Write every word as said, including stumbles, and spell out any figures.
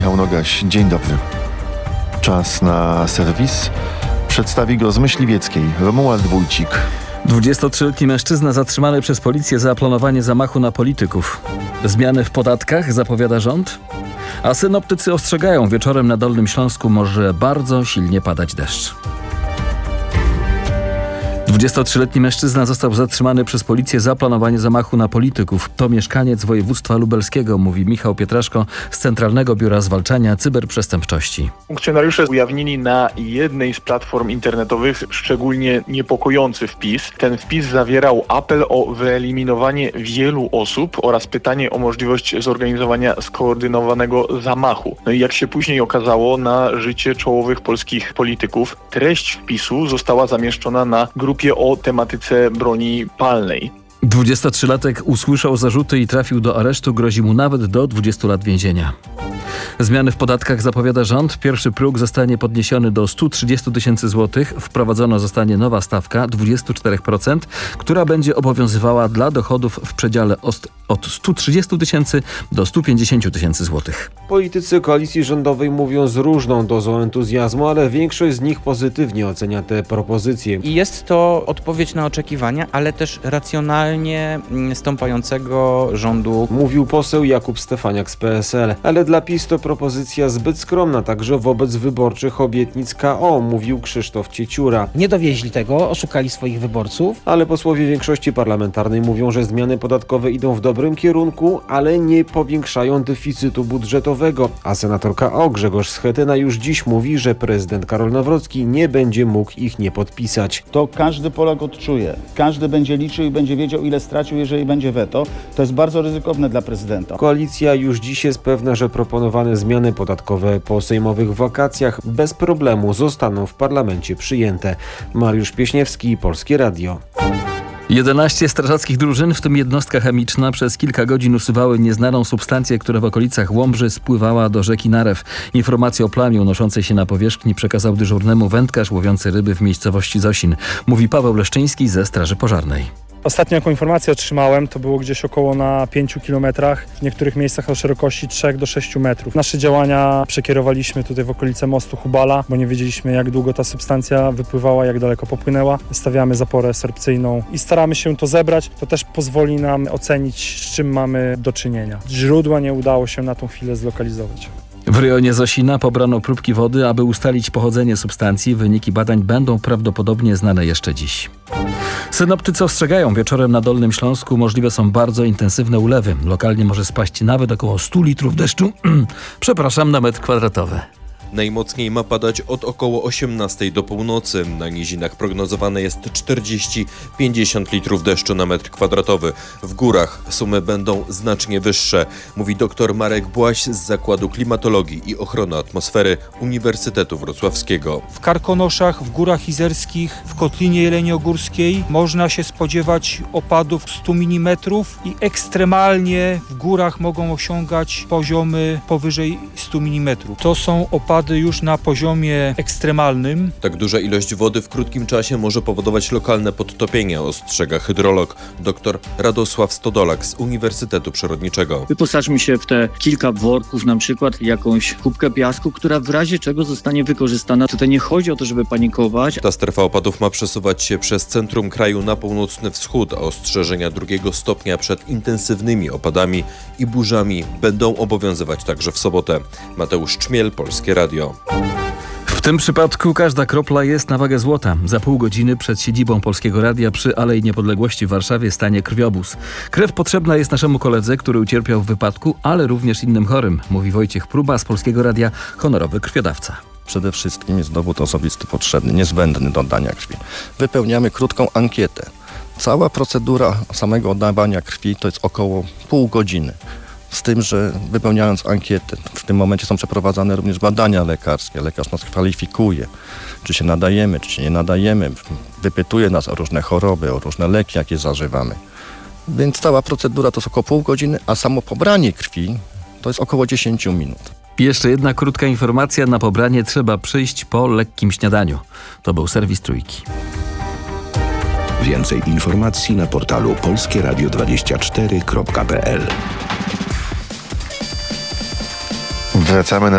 Michał Nogaś, dzień dobry. Czas na serwis. Przedstawi go z Myśliwieckiej Romuald Wójcik. dwudziestotrzyletni mężczyzna zatrzymany przez policję za planowanie zamachu na polityków. Zmiany w podatkach zapowiada rząd? A synoptycy ostrzegają, wieczorem na Dolnym Śląsku może bardzo silnie padać deszcz. dwudziestotrzyletni mężczyzna został zatrzymany przez policję za planowanie zamachu na polityków. To mieszkaniec województwa lubelskiego, mówi Michał Pietraszko z Centralnego Biura Zwalczania Cyberprzestępczości. Funkcjonariusze ujawnili na jednej z platform internetowych szczególnie niepokojący wpis. Ten wpis zawierał apel o wyeliminowanie wielu osób oraz pytanie o możliwość zorganizowania skoordynowanego zamachu. No i jak się później okazało, na życie czołowych polskich polityków. Treść wpisu została zamieszczona na grupie o tematyce broni palnej. dwudziestotrzylatek usłyszał zarzuty i trafił do aresztu. Grozi mu nawet do dwudziestu lat więzienia. Zmiany w podatkach zapowiada rząd. Pierwszy próg zostanie podniesiony do stu trzydziestu tysięcy złotych. Wprowadzona zostanie nowa stawka dwadzieścia cztery procent, która będzie obowiązywała dla dochodów w przedziale od stu trzydziestu tysięcy do stu pięćdziesięciu tysięcy złotych. Politycy koalicji rządowej mówią z różną dozą entuzjazmu, ale większość z nich pozytywnie ocenia te propozycje. I jest to odpowiedź na oczekiwania, ale też racjonalnie stąpającego rządu. Mówił poseł Jakub Stefaniak z P S L, ale dla PiS to propozycja zbyt skromna także wobec wyborczych obietnic K O, mówił Krzysztof Cieciura. Nie dowieźli tego, oszukali swoich wyborców. Ale posłowie większości parlamentarnej mówią, że zmiany podatkowe idą w dobrym kierunku, ale nie powiększają deficytu budżetowego. A senator K O Grzegorz Schetyna już dziś mówi, że prezydent Karol Nawrocki nie będzie mógł ich nie podpisać. To każdy Polak odczuje. Każdy będzie liczył i będzie wiedział, ile stracił, jeżeli będzie weto. To jest bardzo ryzykowne dla prezydenta. Koalicja już dziś jest pewna, że proponowane zmiany podatkowe po sejmowych wakacjach bez problemu zostaną w parlamencie przyjęte. Mariusz Pieśniewski, Polskie Radio. jedenaście strażackich drużyn, w tym jednostka chemiczna, przez kilka godzin usuwały nieznaną substancję, która w okolicach Łomży spływała do rzeki Narew. Informację o plamie unoszącej się na powierzchni przekazał dyżurnemu wędkarz łowiący ryby w miejscowości Zosin. Mówi Paweł Leszczyński ze Straży Pożarnej. Ostatnią jaką informację otrzymałem, to było gdzieś około na pięciu kilometrach, w niektórych miejscach o szerokości trzech do sześciu metrów. Nasze działania przekierowaliśmy tutaj w okolice mostu Hubala, bo nie wiedzieliśmy, jak długo ta substancja wypływała, jak daleko popłynęła. Stawiamy zaporę sorpcyjną i staramy się to zebrać. To też pozwoli nam ocenić, z czym mamy do czynienia. Źródła nie udało się na tą chwilę zlokalizować. W rejonie Zosina pobrano próbki wody, aby ustalić pochodzenie substancji. Wyniki badań będą prawdopodobnie znane jeszcze dziś. Synoptycy ostrzegają, wieczorem na Dolnym Śląsku możliwe są bardzo intensywne ulewy. Lokalnie może spaść nawet około stu litrów deszczu, przepraszam, na metr kwadratowy. Najmocniej ma padać od około osiemnastej do północy. Na nizinach prognozowane jest czterdzieści do pięćdziesięciu litrów deszczu na metr kwadratowy. W górach sumy będą znacznie wyższe, mówi dr Marek Błaś z Zakładu Klimatologii i Ochrony Atmosfery Uniwersytetu Wrocławskiego. W Karkonoszach, w Górach Izerskich, w Kotlinie Jeleniogórskiej można się spodziewać opadów stu milimetrów i ekstremalnie w górach mogą osiągać poziomy powyżej stu milimetrów. To są opady już na poziomie ekstremalnym. Tak duża ilość wody w krótkim czasie może powodować lokalne podtopienia, ostrzega hydrolog dr Radosław Stodolak z Uniwersytetu Przyrodniczego. Wyposażmy się w te kilka worków, na przykład jakąś kubkę piasku, która w razie czego zostanie wykorzystana. Tutaj nie chodzi o to, żeby panikować. Ta strefa opadów ma przesuwać się przez centrum kraju na północny wschód, a ostrzeżenia drugiego stopnia przed intensywnymi opadami i burzami będą obowiązywać także w sobotę. Mateusz Czmiel, Polskie Radio. W tym przypadku każda kropla jest na wagę złota. Za pół godziny przed siedzibą Polskiego Radia przy Alei Niepodległości w Warszawie stanie krwiobóz. Krew potrzebna jest naszemu koledze, który ucierpiał w wypadku, ale również innym chorym, mówi Wojciech Próba z Polskiego Radia, honorowy krwiodawca. Przede wszystkim jest dowód osobisty potrzebny, niezbędny do oddania krwi. Wypełniamy krótką ankietę. Cała procedura samego oddawania krwi to jest około pół godziny. Z tym, że wypełniając ankietę, w tym momencie są przeprowadzane również badania lekarskie. Lekarz nas kwalifikuje, czy się nadajemy, czy się nie nadajemy. Wypytuje nas o różne choroby, o różne leki, jakie zażywamy. Więc cała procedura to jest około pół godziny, a samo pobranie krwi to jest około dziesięć minut. Jeszcze jedna krótka informacja. Na pobranie trzeba przyjść po lekkim śniadaniu. To był serwis Trójki. Więcej informacji na portalu polskie radio dwadzieścia cztery kropka p l. Wracamy na